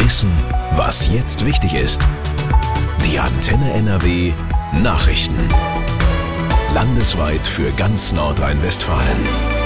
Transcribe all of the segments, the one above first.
Wissen, was jetzt wichtig ist. Die Antenne NRW Nachrichten. Landesweit für ganz Nordrhein-Westfalen.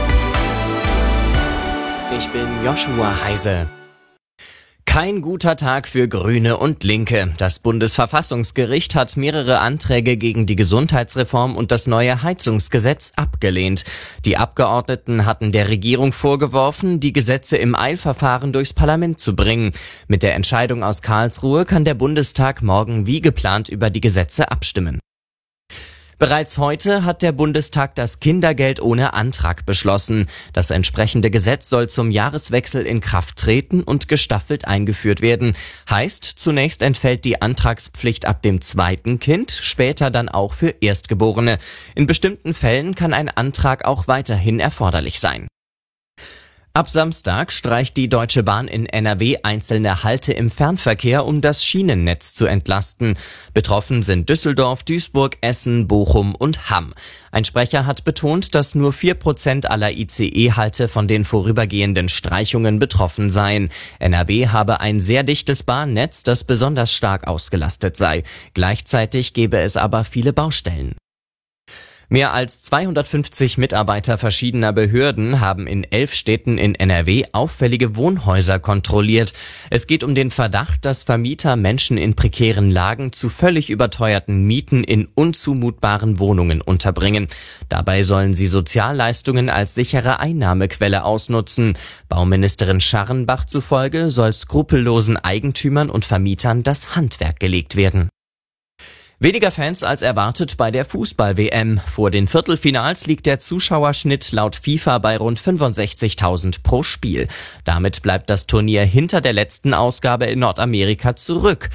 Ich bin Joshua Heise. Kein guter Tag für Grüne und Linke. Das Bundesverfassungsgericht hat mehrere Anträge gegen die Gesundheitsreform und das neue Heizungsgesetz abgelehnt. Die Abgeordneten hatten der Regierung vorgeworfen, die Gesetze im Eilverfahren durchs Parlament zu bringen. Mit der Entscheidung aus Karlsruhe kann der Bundestag morgen wie geplant über die Gesetze abstimmen. Bereits heute hat der Bundestag das Kindergeld ohne Antrag beschlossen. Das entsprechende Gesetz soll zum Jahreswechsel in Kraft treten und gestaffelt eingeführt werden. Heißt, zunächst entfällt die Antragspflicht ab dem zweiten Kind, später dann auch für Erstgeborene. In bestimmten Fällen kann ein Antrag auch weiterhin erforderlich sein. Ab Samstag streicht die Deutsche Bahn in NRW einzelne Halte im Fernverkehr, um das Schienennetz zu entlasten. Betroffen sind Düsseldorf, Duisburg, Essen, Bochum und Hamm. Ein Sprecher hat betont, dass nur 4% aller ICE-Halte von den vorübergehenden Streichungen betroffen seien. NRW habe ein sehr dichtes Bahnnetz, das besonders stark ausgelastet sei. Gleichzeitig gebe es aber viele Baustellen. Mehr als 250 Mitarbeiter verschiedener Behörden haben in 11 Städten in NRW auffällige Wohnhäuser kontrolliert. Es geht um den Verdacht, dass Vermieter Menschen in prekären Lagen zu völlig überteuerten Mieten in unzumutbaren Wohnungen unterbringen. Dabei sollen sie Sozialleistungen als sichere Einnahmequelle ausnutzen. Bauministerin Scharrenbach zufolge soll skrupellosen Eigentümern und Vermietern das Handwerk gelegt werden. Weniger Fans als erwartet bei der Fußball-WM. Vor den Viertelfinals liegt der Zuschauerschnitt laut FIFA bei rund 65.000 pro Spiel. Damit bleibt das Turnier hinter der letzten Ausgabe in Nordamerika zurück.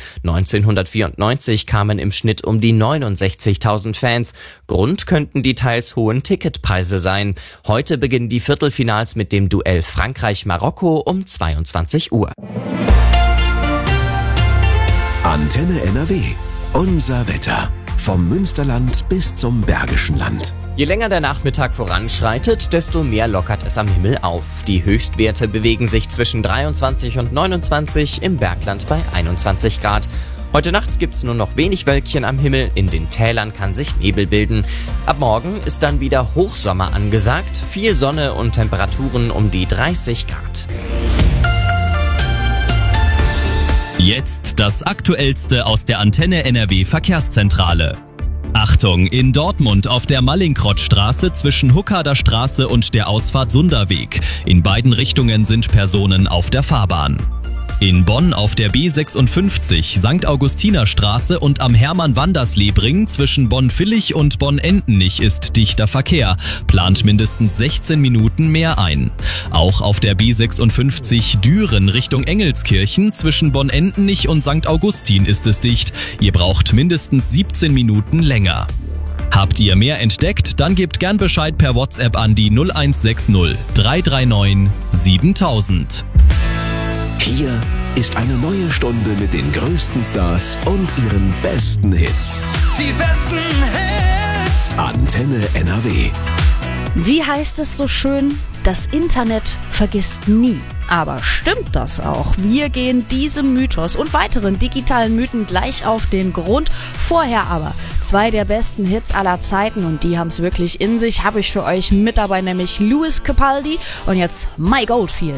1994 kamen im Schnitt um die 69.000 Fans. Grund könnten die teils hohen Ticketpreise sein. Heute beginnen die Viertelfinals mit dem Duell Frankreich-Marokko um 22 Uhr. Antenne NRW. Unser Wetter. Vom Münsterland bis zum Bergischen Land. Je länger der Nachmittag voranschreitet, desto mehr lockert es am Himmel auf. Die Höchstwerte bewegen sich zwischen 23 und 29, im Bergland bei 21 Grad. Heute Nacht gibt's nur noch wenig Wölkchen am Himmel, in den Tälern kann sich Nebel bilden. Ab morgen ist dann wieder Hochsommer angesagt, viel Sonne und Temperaturen um die 30 Grad. Jetzt das Aktuellste aus der Antenne NRW Verkehrszentrale. Achtung, in Dortmund auf der Mallinckrodtstraße zwischen Huckader Straße und der Ausfahrt Sunderweg. In beiden Richtungen sind Personen auf der Fahrbahn. In Bonn auf der B56 St. Augustinerstraße und am Hermann-Wanderslebring zwischen Bonn-Villich und Bonn-Entenich ist dichter Verkehr. Plant mindestens 16 Minuten mehr ein. Auch auf der B56 Düren Richtung Engelskirchen zwischen Bonn-Entenich und St. Augustin ist es dicht. Ihr braucht mindestens 17 Minuten länger. Habt ihr mehr entdeckt? Dann gebt gern Bescheid per WhatsApp an die 0160 339 7000. Hier ist eine neue Stunde mit den größten Stars und ihren besten Hits. Die besten Hits. Antenne NRW. Wie heißt es so schön? Das Internet vergisst nie. Aber stimmt das auch? Wir gehen diesem Mythos und weiteren digitalen Mythen gleich auf den Grund. Vorher aber 2 der besten Hits aller Zeiten und die haben es wirklich in sich. Habe ich für euch mit dabei, nämlich Lewis Capaldi und jetzt My Goldfield.